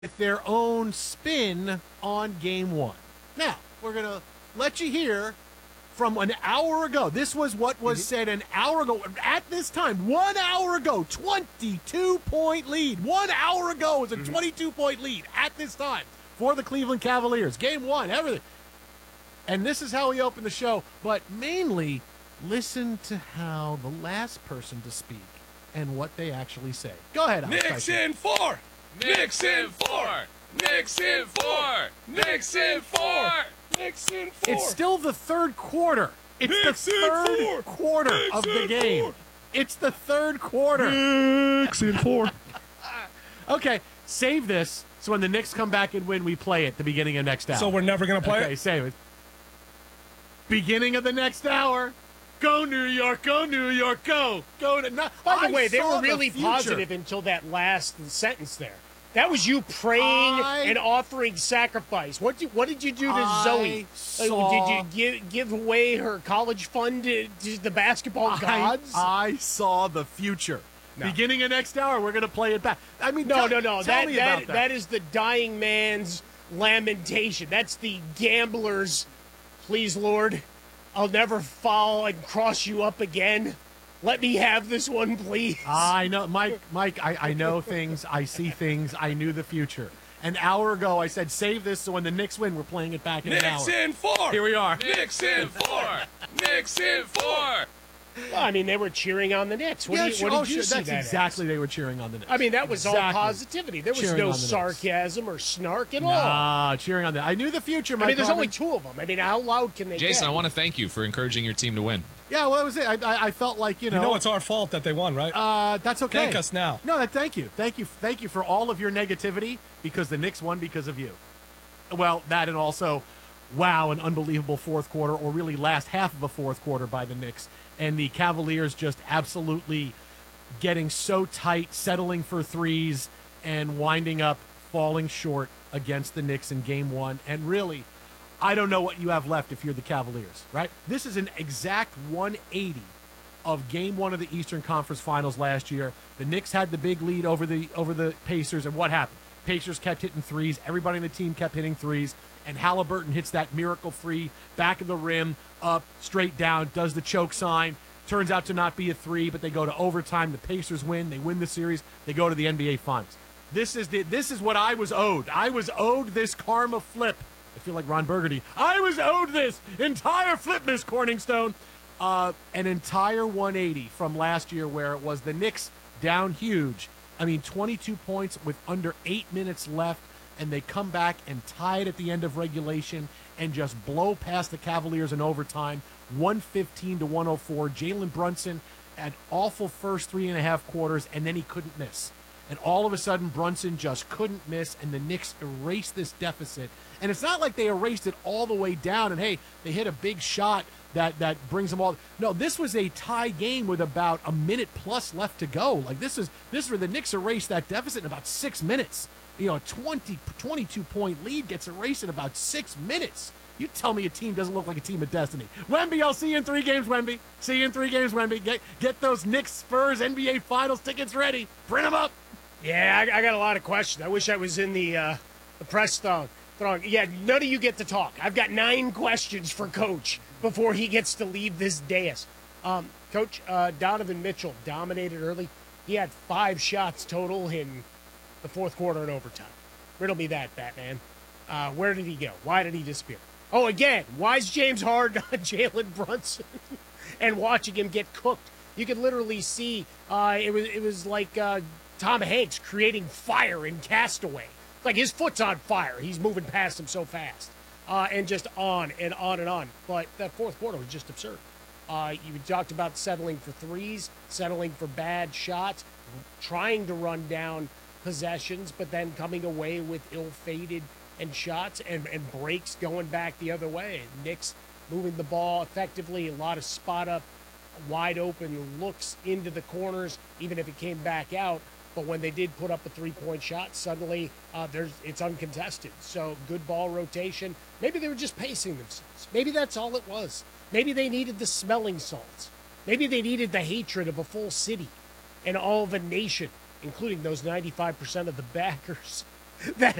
with their own spin on game one. Now, we're going to let you hear from an hour ago. This was what was said an hour ago. At this time, 1 hour ago, 22-point lead. 1 hour ago was a 22-point lead at this time for the Cleveland Cavaliers. Game one, everything. And this is how we open the show. But mainly, listen to how the last person to speak and what they actually say. Go ahead, Alex. Knicks in four! Knicks in four! Knicks in four! Knicks in four! Knicks in four! It's still the third quarter. It's Knicks the in third four. quarter Knicks of the in game. four. It's the third quarter. Knicks in four! Okay, save this so when the Knicks come back and win, we play it at the beginning of next hour. So we're never going to play Okay, it? save it. Beginning of the next hour. Go, New York, go, New York, go. Go to. By the way, they saw were really the future. positive until that last sentence there. That was you praying and offering sacrifice. What did you do to Zoe? Did you give away her college fund to the basketball gods? I saw the future. No. Beginning of next hour, we're going to play it back. I mean, No. Tell me about that. That is the dying man's lamentation. That's the gambler's, please, Lord, I'll never fall and cross you up again. Let me have this one, please. I know, Mike, I know things. I see things. I knew the future. An hour ago, I said, save this so when the Knicks win, we're playing it back in an hour. Knicks in four! Here we are. Knicks in four! Knicks in four! Well, I mean, they were cheering on the Knicks. What did you see that's that exactly as? they were cheering on the Knicks. I mean, that was all Exactly. positivity. There was Cheering no on the Knicks. sarcasm or snark at all. Nah, cheering on the. I knew the future, Mike. I mean, there's only Harmon. two of them. I mean, how loud can they Jason, get? I want to thank you for encouraging your team to win. Yeah, well, that was it. I felt like, You know it's our fault that they won, right? that's okay. Thank us now. No, thank you for all of your negativity because the Knicks won because of you. Well, that and also, wow, an unbelievable fourth quarter, or really last half of a fourth quarter by the Knicks, and the Cavaliers just absolutely getting so tight, settling for threes, and winding up falling short against the Knicks in game one. And really, I don't know what you have left if you're the Cavaliers, right? This is an exact 180 of game one of the Eastern Conference Finals last year. The Knicks had the big lead over the Pacers, and what happened? Pacers kept hitting threes. Everybody on the team kept hitting threes, and Halliburton hits that miracle three, back of the rim, up, straight down, does the choke sign. Turns out to not be a three, but they go to overtime. The Pacers win. They win the series. They go to the NBA Finals. This is what I was owed. I was owed this karma flip. I feel like Ron Burgundy. I was owed this entire flip, Miss Corningstone. An entire 180 from last year where it was the Knicks down huge. I mean, 22 points with under 8 minutes left, and they come back and tie it at the end of regulation and just blow past the Cavaliers in overtime, 115 to 104. Jalen Brunson had awful first 3.5 quarters, and then he couldn't miss. And all of a sudden, Brunson just couldn't miss, and the Knicks erased this deficit. And it's not like they erased it all the way down, and, hey, they hit a big shot that brings them all. No, this was a tie game with about a minute plus left to go. Like, this is where the Knicks erased that deficit in about 6 minutes. You know, a 22-point lead gets erased in about 6 minutes. You tell me a team doesn't look like a team of destiny. Wemby, I'll see you in 3 games, Wemby. See you in 3 games, Wemby. Get those Knicks Spurs NBA Finals tickets ready. Print them up. Yeah, I got a lot of questions. I wish I was in the press throng. Yeah, none of you get to talk. I've got 9 questions for Coach before he gets to leave this dais. Coach, Donovan Mitchell dominated early. He had 5 shots total in the fourth quarter and overtime. Riddle me that, Batman. Where did he go? Why did he disappear? Oh, again, why is James Harden on Jalen Brunson and watching him get cooked? You could literally see it was like Tom Hanks creating fire in Castaway. Like his foot's on fire. He's moving past him so fast. And just on and on and on. But that fourth quarter was just absurd. You talked about settling for threes, settling for bad shots, trying to run down possessions, but then coming away with ill-fated and shots and breaks going back the other way. Knicks moving the ball effectively, a lot of spot-up, wide-open looks into the corners, even if it came back out. But when they did put up a three-point shot, suddenly it's uncontested. So good ball rotation. Maybe they were just pacing themselves. Maybe that's all it was. Maybe they needed the smelling salts. Maybe they needed the hatred of a full city and all of a nation, including those 95% of the backers that